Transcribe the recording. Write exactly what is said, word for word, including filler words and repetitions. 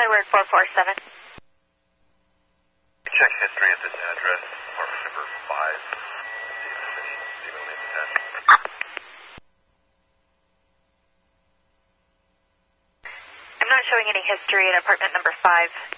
Skyward four four seven. Check history at this address, apartment number five. See if there's any Stephen Lee attached. I'm not showing any history at apartment number five.